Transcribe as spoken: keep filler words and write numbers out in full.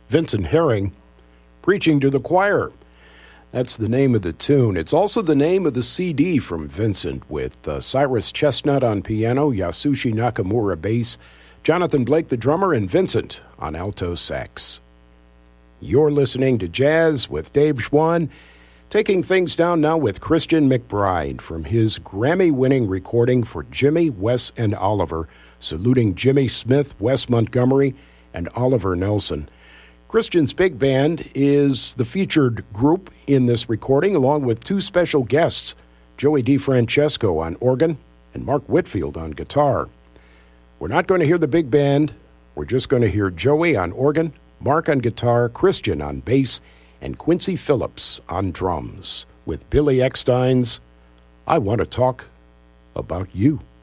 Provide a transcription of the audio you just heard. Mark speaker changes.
Speaker 1: Vincent Herring, Preaching to the Choir. That's the name of the tune. It's also the name of the C D from Vincent, with uh, Cyrus Chestnut on piano, Yasushi Nakamura bass, Jonathan Blake the drummer, and Vincent on alto sax. You're listening to Jazz with Dave Schwann, taking things down now with Christian McBride from his Grammy-winning recording for Jimmy, Wes, and Oliver, saluting Jimmy Smith, Wes Montgomery, and Oliver Nelson. Christian's big band is the featured group in this recording, along with two special guests, Joey DeFrancesco on organ and Mark Whitfield on guitar. We're not going to hear the big band. We're just going to hear Joey on organ, Mark on guitar, Christian on bass, and Quincy Phillips on drums, with Billy Eckstine's I Want to Talk About You.